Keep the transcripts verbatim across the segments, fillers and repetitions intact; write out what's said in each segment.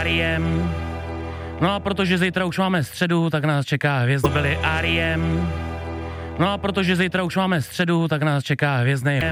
Ariem. No a protože zítra už máme středu, tak nás čeká hvězd byli Ariem. No a protože zítra už máme středu, tak nás čeká hvězdnej.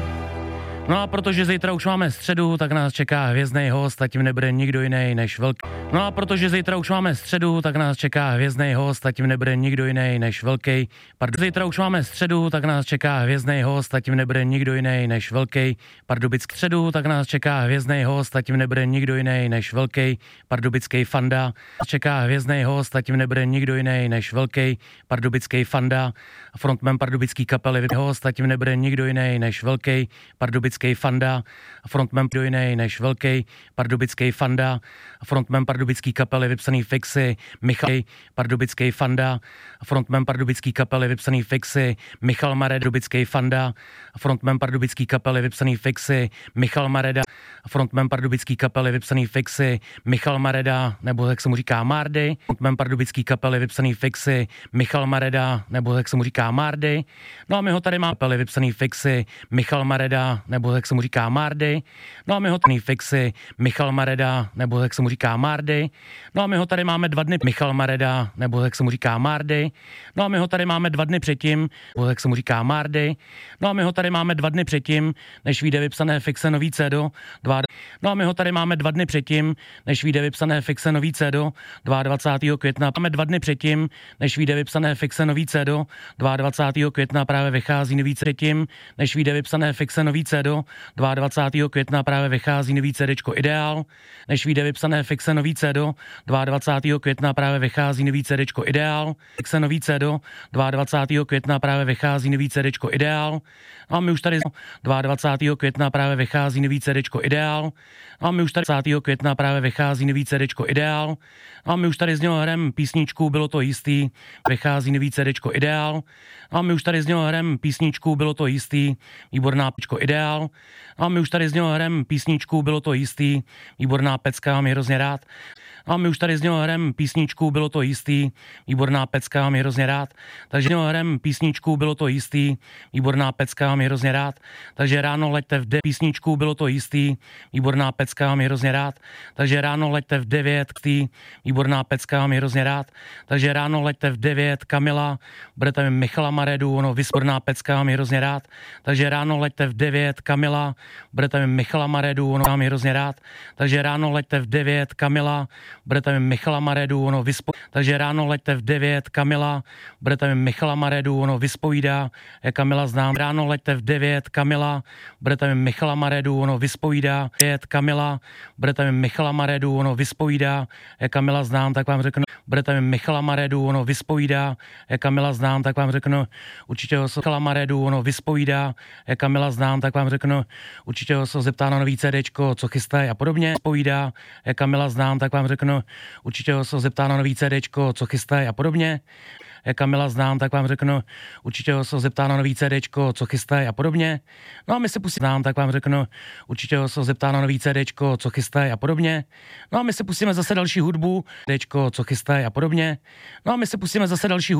No a protože zítra už máme středu, tak nás čeká hvězdnej host a tím nebude nikdo jiný než velký. No a protože zítra už máme středu, tak nás čeká hvězdnej host a tím nebude nikdo jiný než velký. Pardon, zítra už máme středu, tak nás čeká hvězdnej host a tím nebude nikdo jiný než velký. Pardubický středu, tak nás čeká hvězdnej host a tím nebude nikdo jiný než velký. Pardubický fanda. Čeká hvězdnej host a tím nebude nikdo jiný než velký. Pardubický fanda. Frontman pardubický kapely host a tím nebude nikdo jiný než velký. Pardubický fanda. Frontman do jiný než velký. Pardubický fanda. Frontman pardubický kapely vypsaný fixy. Michal Pardubický fanda. Frontman pardubický kapely vypsaný fixy. Michal Mareda. Pardubický fanda. Frontman pardubický kapely vypsaný fixy. Michal Mareda. Frontman pardubický kapely vypsaný fixy. Michal Mareda, nebo jak se mu říká Mardy. Frontman pardubický kapely vypsaný fixy. Michal Mareda, nebo jak se mu říká Mardy. No a my ho tady máme kapely vypsaný fixy. Michal Mareda, nebo jak se mu říká Mardy. No a my ho tady fixy. Michal Mareda, nebo jak se mu říká Mardy. No a my ho tady máme dva dny. Michal Mareda, nebo jak se mu říká Mardy. No a my ho tady máme dva dny předtím, nebo jak se mu říká Mardy. No a my ho tady máme dva dny předtím, než vyjde vypsané fixe nový C D O. Dva... No a my ho tady máme dva dny předtím, než vyjde vypsané fixe nový C D O. dvacátého druhého května. Máme dva dny předtím, než vyjde vypsané fixe nový C D O. dvacátého druhého května právě vychází nový předtím, než vyjde vypsané fixe nový C D O. dvacátého druhého května právě vychází nový CDčko Ideál, než vyjde vypsané fixe nový C D O. dvacátého druhého května právě vychází nový CDčko Ideál, fixe nový C D O. dvacátého druhého května právě vychází nový CDčko Ideál. A my už tady dvacátého druhého května právě vychází nový CDčko Ideál. A my už tady dvacátého května právě vychází nový CDčko Ideál. A my už tady z něho hrem písničku, bylo to jistý, vychází nový CDčko Ideál. A my už tady z něho hrem písničku, bylo to jistý, výborná pečko Ideál. A my už tady z něho hrem písničku, bylo to jistý, výborná pecka, mám je hrozně rád. A my už tady z něho hrem písničku, bylo to jistý, výborná pecka, mám je hrozně rád. Takže z něho hrem písničku, bylo to jistý, výborná pecka, mám je hrozně rád. Takže ráno leďte v de písničku, bylo to jistý, výborná pecka, mám je hrozně rád. Takže ráno leďte v devět, tý, výborná pecka, mám je hrozně rád. Takže ráno leďte v devět, Kamila, budete mi Michala Maredu, ono výborná pecka, mám je hrozně rád. Takže ráno leďte v devět, Kamila, budete mi Michala Maredu, ono mám je hrozně rád. Takže ráno leďte v devět, Kamila, budete mi Michala Maredu, ono vyspo... Takže ráno leďte v devět, Kamila, budete mi Michala Maredu, ono vyspovídá, jak Kamila znám. Ráno leďte v devět, Kamila, budete mi Michala Maredu, ono vyspovídá, devět, Kamila, budete mi Michala Maredu, ono vyspovídá, jak Kamila znám, tak vám řeknu, budete mi Michala Maredu, ono vyspovídá, jak Kamila znám, tak vám řeknu, určitě ho se Michala Maredu, ono vyspovídá, jak Kamila znám, tak vám řeknu, určitě ho se zeptá na nový CDčko, co chystají a podobně, vyspovídá, jak Kamila znám, tak vám řeknu, určitě ho se zeptá na nový CDčko, co chystají a podobně. Jak Kamila znám, tak vám řeknu, určitě ho se zeptá na nový CDčko, co chystají a podobně. No a my se pustíme, znám, tak vám řeknu, určitě ho se zeptá na nový CDčko, co chystají a podobně. No a my se pustíme zase další hudbu, CDčko, co chystají a podobně. No a my se pustíme zase další hudbu.